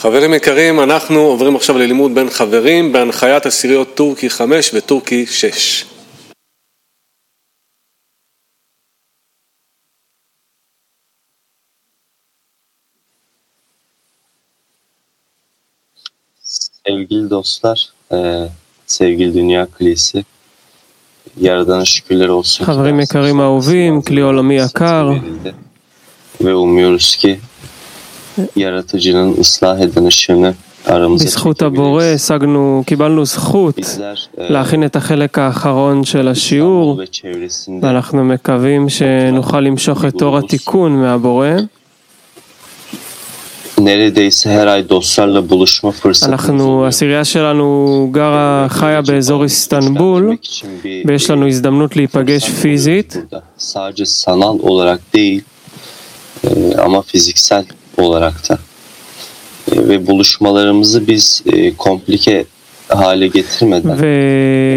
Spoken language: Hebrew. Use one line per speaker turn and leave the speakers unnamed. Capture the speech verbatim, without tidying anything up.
חברים יקרים, אנחנו עוברים עכשיו ללימוד בין חברים בהנחיית עשיריות טורקי חמש וטורקי שש.
Sevgili dostlar, e, sevgili Dünya Kilisi, Yaradan'a şükürler olsun.
חברים יקרים אהובים, כלי עולמי יקר,
ve umuyoruz ki yaratıcının ıslah eden ışığını aramıza
בזכות הבורא השגנו, קיבלנו זכות להכין את החלק האחרון של השיעור, ואנחנו מקווים שנוכל למשוך את אור התיקון מהבורא.
neredeyse her ay dostlarla buluşma fırsatı.
אנחנו, העשירייה שלנו גרה, חיה באזור איסטנבול, ויש לנו הזדמנות להיפגש פיזית.
Sadece sanal olarak değil, ama fiziksel olarak da. Ve buluşmalarımızı biz komplike hale getirmeden